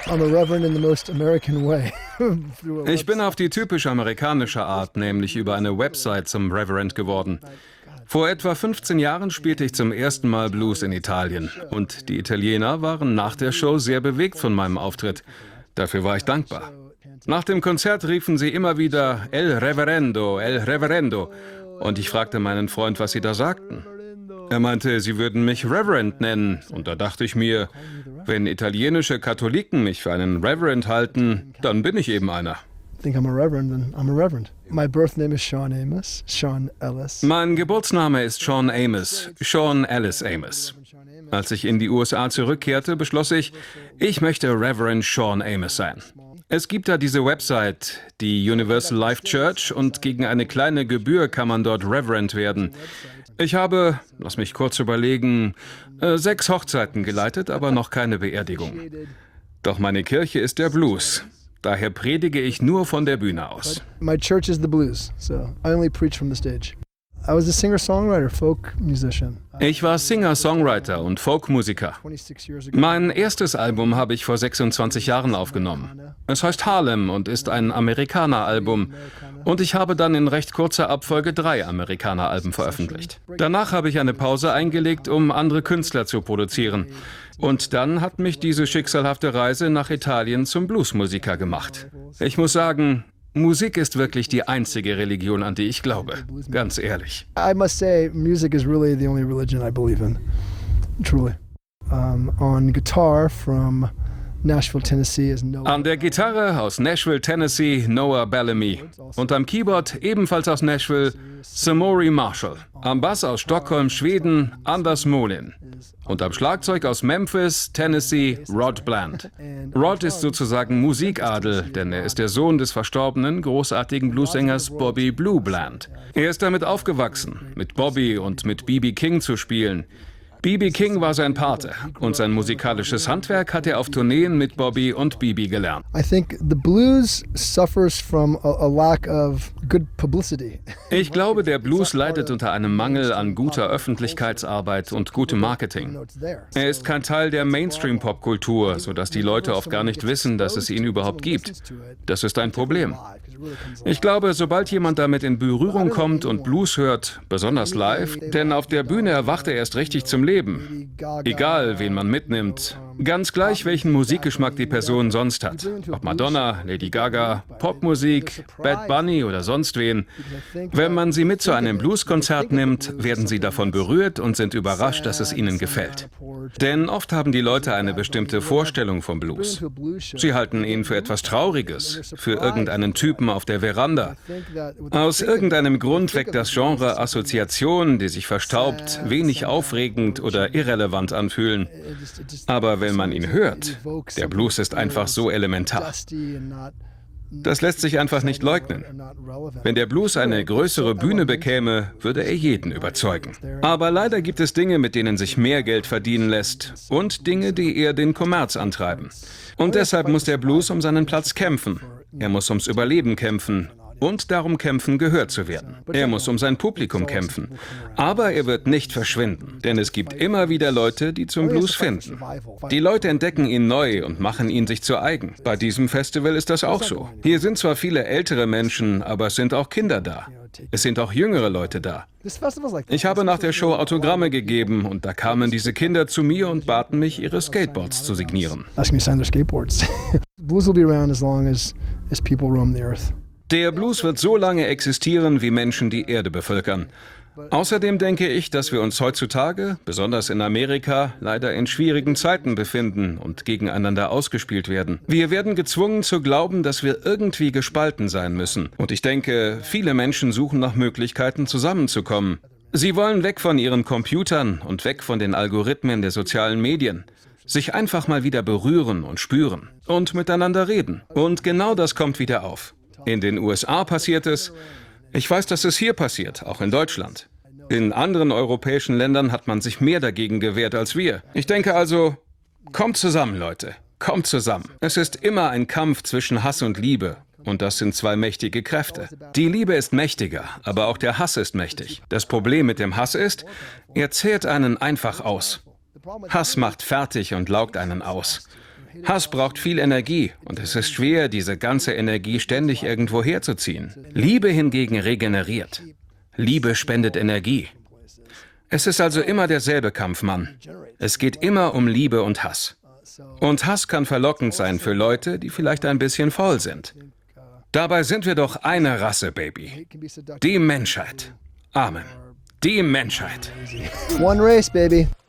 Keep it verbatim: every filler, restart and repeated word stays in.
I'm a reverend in the most American way. Ich bin auf die typisch amerikanische Art, nämlich über eine Website zum Reverend geworden. Vor etwa fünfzehn Jahren spielte ich zum ersten Mal Blues in Italien und die Italiener waren nach der Show sehr bewegt von meinem Auftritt. Dafür war ich dankbar. Nach dem Konzert riefen sie immer wieder El Reverendo, El Reverendo und ich fragte meinen Freund, was sie da sagten. Er meinte, sie würden mich Reverend nennen und da dachte ich mir, wenn italienische Katholiken mich für einen Reverend halten, dann bin ich eben einer. Think I'm a reverend, then I'm a reverend. My birth name is Sean Amos, Sean Ellis. Mein Geburtsname ist Sean Amos, Sean Ellis Amos. Als ich in die U S A zurückkehrte, beschloss ich, ich möchte Reverend Sean Amos sein. Es gibt da diese Website, die Universal Life Church, und gegen eine kleine Gebühr kann man dort Reverend werden. Ich habe, lass mich kurz überlegen, äh, sechs Hochzeiten geleitet, aber noch keine Beerdigung. Doch meine Kirche ist der Blues. Daher predige ich nur von der Bühne aus. My church is the blues, so I only preach from the stage. I was a singer-songwriter, folk musician. Ich war Singer-Songwriter und Folkmusiker. Mein erstes Album habe ich vor sechsundzwanzig Jahren aufgenommen. Es heißt Harlem und ist ein Amerikaner-Album. Und ich habe dann in recht kurzer Abfolge drei Amerikaner-Alben veröffentlicht. Danach habe ich eine Pause eingelegt, um andere Künstler zu produzieren. Und dann hat mich diese schicksalhafte Reise nach Italien zum Bluesmusiker gemacht. Ich muss sagen, Musik ist wirklich die einzige Religion, an die ich glaube. Ganz ehrlich. I must say, music is really the only religion I believe in. Truly. Um, on guitar from Nashville, Tennessee is Noah. An der Gitarre aus Nashville, Tennessee, Noah Bellamy. Und am Keyboard, ebenfalls aus Nashville, Samori Marshall. Am Bass aus Stockholm, Schweden, Anders Molin. Und am Schlagzeug aus Memphis, Tennessee, Rod Bland. Rod ist sozusagen Musikadel, denn er ist der Sohn des verstorbenen, großartigen Bluessängers Bobby Blue Bland. Er ist damit aufgewachsen, mit Bobby und mit B B King zu spielen. B B King war sein Pate und sein musikalisches Handwerk hat er auf Tourneen mit Bobby und B B gelernt. I think the blues suffers from a, a lack of good publicity. Ich glaube, der Blues leidet unter einem Mangel an guter Öffentlichkeitsarbeit und gutem Marketing. Er ist kein Teil der Mainstream-Popkultur, sodass die Leute oft gar nicht wissen, dass es ihn überhaupt gibt. Das ist ein Problem. Ich glaube, sobald jemand damit in Berührung kommt und Blues hört, besonders live, denn auf der Bühne erwacht er erst richtig zum Leben. Egal, wen man mitnimmt, ganz gleich, welchen Musikgeschmack die Person sonst hat. Ob Madonna, Lady Gaga, Popmusik, Bad Bunny oder sonst wen. Wenn man sie mit zu einem Blueskonzert nimmt, werden sie davon berührt und sind überrascht, dass es ihnen gefällt. Denn oft haben die Leute eine bestimmte Vorstellung vom Blues. Sie halten ihn für etwas Trauriges, für irgendeinen Typen auf der Veranda. Aus irgendeinem Grund weckt das Genre Assoziationen, die sich verstaubt, wenig aufregend oder irrelevant anfühlen. Aber wenn man ihn hört, der Blues ist einfach so elementar. Das lässt sich einfach nicht leugnen. Wenn der Blues eine größere Bühne bekäme, würde er jeden überzeugen. Aber leider gibt es Dinge, mit denen sich mehr Geld verdienen lässt und Dinge, die eher den Kommerz antreiben. Und deshalb muss der Blues um seinen Platz kämpfen. Er muss ums Überleben kämpfen. Und darum kämpfen, gehört zu werden. Er muss um sein Publikum kämpfen. Aber er wird nicht verschwinden, denn es gibt immer wieder Leute, die zum Blues finden. Die Leute entdecken ihn neu und machen ihn sich zu eigen. Bei diesem Festival ist das auch so. Hier sind zwar viele ältere Menschen, aber es sind auch Kinder da. Es sind auch jüngere Leute da. Ich habe nach der Show Autogramme gegeben und da kamen diese Kinder zu mir und baten mich, ihre Skateboards zu signieren. Blues will be around as long as, as people roam the earth. Der Blues wird so lange existieren, wie Menschen die Erde bevölkern. Außerdem denke ich, dass wir uns heutzutage, besonders in Amerika, leider in schwierigen Zeiten befinden und gegeneinander ausgespielt werden. Wir werden gezwungen zu glauben, dass wir irgendwie gespalten sein müssen. Und ich denke, viele Menschen suchen nach Möglichkeiten, zusammenzukommen. Sie wollen weg von ihren Computern und weg von den Algorithmen der sozialen Medien. Sich einfach mal wieder berühren und spüren und miteinander reden. Und genau das kommt wieder auf. In den U S A passiert es. Ich weiß, dass es hier passiert, auch in Deutschland. In anderen europäischen Ländern hat man sich mehr dagegen gewehrt als wir. Ich denke also, kommt zusammen, Leute. Kommt zusammen. Es ist immer ein Kampf zwischen Hass und Liebe. Und das sind zwei mächtige Kräfte. Die Liebe ist mächtiger, aber auch der Hass ist mächtig. Das Problem mit dem Hass ist, er zehrt einen einfach aus. Hass macht fertig und laugt einen aus. Hass braucht viel Energie und es ist schwer, diese ganze Energie ständig irgendwo herzuziehen. Liebe hingegen regeneriert. Liebe spendet Energie. Es ist also immer derselbe Kampf, Mann. Es geht immer um Liebe und Hass. Und Hass kann verlockend sein für Leute, die vielleicht ein bisschen faul sind. Dabei sind wir doch eine Rasse, Baby. Die Menschheit. Amen. Die Menschheit. One race, baby.